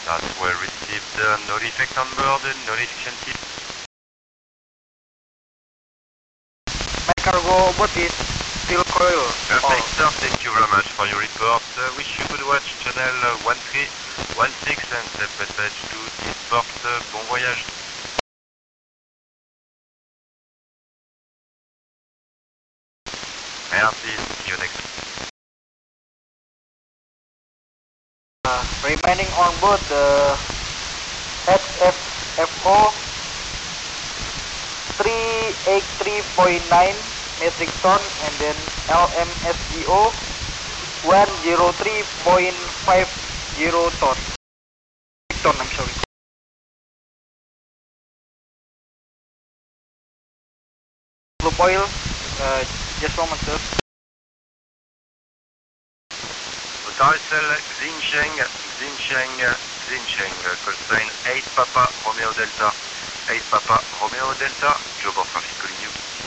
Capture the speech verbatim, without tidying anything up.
That well received. Uh, no defect on board, no detection tip. My cargo boat is still coil. Perfect, sir. Thank you very much for your report. Uh, wish you good watch, channel uh, one three one six, and safe passage to this port. Uh, bon voyage. Merci, see you next. Uh, remaining on board the X F F O three eighty-three point nine metric ton, and then L M S G O one oh three point five zero ton. Ton, I'm sorry. Blue oil, uh, just one moment, sir. Hotel Xincheng, Xincheng, Xincheng, call sign eight Papa Romeo Delta, eight Papa Romeo Delta, Joe Traffic calling you.